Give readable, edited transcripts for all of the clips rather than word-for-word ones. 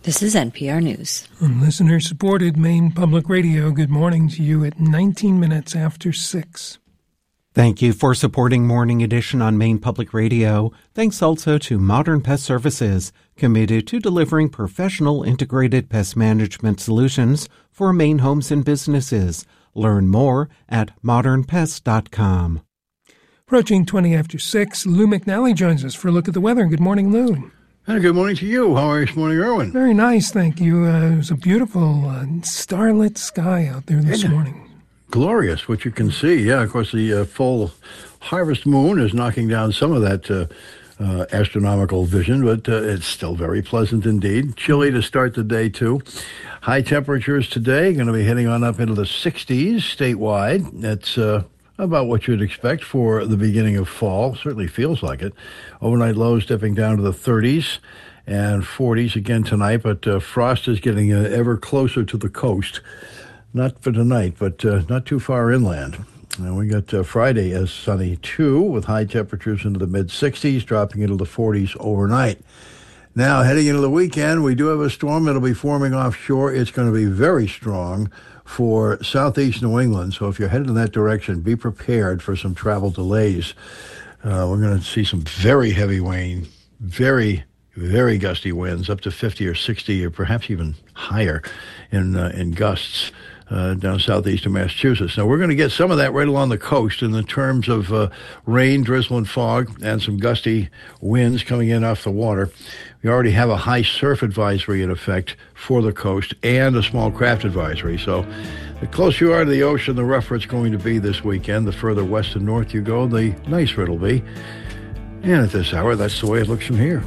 This is NPR News. On listener-supported Maine Public Radio, good morning to you at 19 minutes after 6. Thank you for supporting Morning Edition on Maine Public Radio. Thanks also to Modern Pest Services, committed to delivering professional integrated pest management solutions for Maine homes and businesses. Learn more at modernpest.com. Approaching 20 after 6, Lou McNally joins us for a look at the weather. Good morning, Lou. Good morning to you. How are you this morning, Erwin? Very nice, thank you. It was a beautiful starlit sky out there this morning. Glorious, what you can see. Yeah, of course, the full harvest moon is knocking down some of that astronomical vision, but it's still very pleasant indeed. Chilly to start the day, too. High temperatures today, going to be heading on up into the 60s statewide. That's about what you'd expect for the beginning of fall. Certainly feels like it. Overnight lows dipping down to the 30s and 40s again tonight, but frost is getting ever closer to the coast. Not for tonight, but not too far inland. And we got Friday as sunny, too, with high temperatures into the mid-60s, dropping into the 40s overnight. Now, heading into the weekend, we do have a storm that'll be forming offshore. It's going to be very strong for southeast New England, so if you're headed in that direction, be prepared for some travel delays. We're going to see some very heavy rain, very, very gusty winds, up to 50 or 60 or perhaps even higher in gusts. Down southeast of Massachusetts. Now, we're going to get some of that right along the coast in the terms of rain, drizzle, and fog, and some gusty winds coming in off the water. We already have a high surf advisory in effect for the coast and a small craft advisory. So the closer you are to the ocean, the rougher it's going to be this weekend. The further west and north you go, the nicer it'll be. And at this hour, that's the way it looks from here.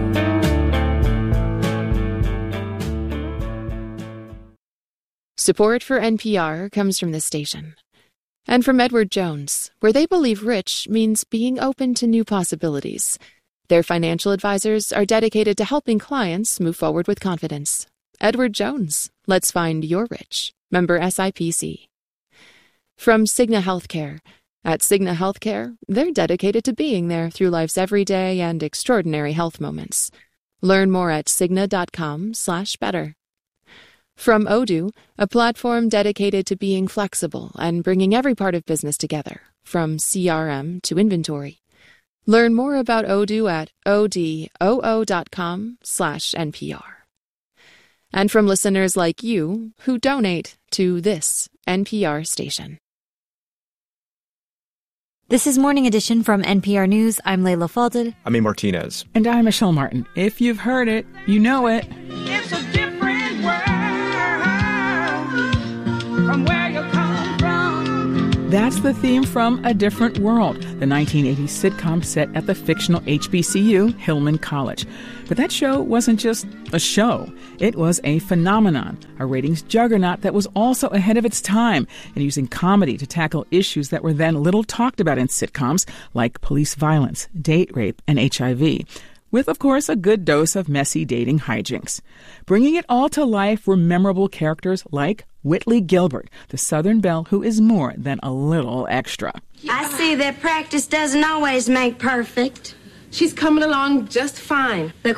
Support for NPR comes from this station and from Edward Jones, where they believe rich means being open to new possibilities. Their financial advisors are dedicated to helping clients move forward with confidence. Edward Jones, let's find your rich. Member SIPC. From Cigna Healthcare. At Cigna Healthcare, they're dedicated to being there through life's everyday and extraordinary health moments. Learn more at Cigna.com/better. From Odoo, a platform dedicated to being flexible and bringing every part of business together, from CRM to inventory. Learn more about Odoo at odoo.com/NPR. And from listeners like you who donate to this NPR station. This is Morning Edition from NPR News. I'm Layla Falded. I'm A. Martinez. And I'm Michelle Martin. If you've heard it, you know it. It's a different world from where you come from. That's the theme from A Different World, the 1980s sitcom set at the fictional HBCU, Hillman College. But that show wasn't just a show. It was a phenomenon, a ratings juggernaut that was also ahead of its time in using comedy to tackle issues that were then little talked about in sitcoms, like police violence, date rape, and HIV. With, of course, a good dose of messy dating hijinks. Bringing it all to life were memorable characters like Whitley Gilbert, the Southern belle who is more than a little extra. I see that practice doesn't always make perfect. She's coming along just fine. The